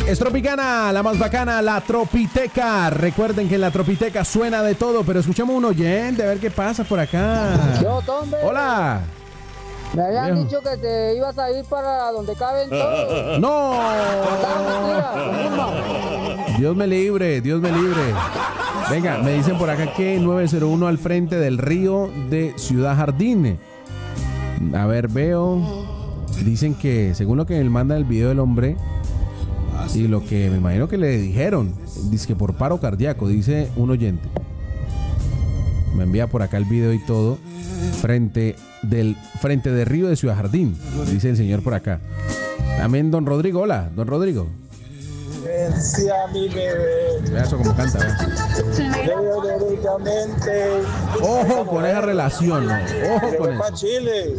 Es Tropicana, la más bacana, la Tropiteca. Recuerden que en la Tropiteca suena de todo, pero escuchamos un oyente, a ver qué pasa por acá. Yo, Tombe. Hola. Me habían Viejo. dicho que te ibas a ir para donde caben todos. ¡No! Mentira, Dios me libre, Dios me libre. Venga, me dicen por acá que 901 al frente del río de Ciudad Jardín. A ver, veo. Dicen que, según lo que él manda en el video del hombre, y lo que me imagino que le dijeron, dice que por paro cardíaco, dice un oyente. Me envía por acá el video y todo. Frente del río de Ciudad Jardín, dice el señor por acá. También don Rodrigo, hola, don Rodrigo. Sí, a mi bebé. Vea eso como canta, vea. Ojo con esa relación, ¿no? Ojo con eso. Para Chile.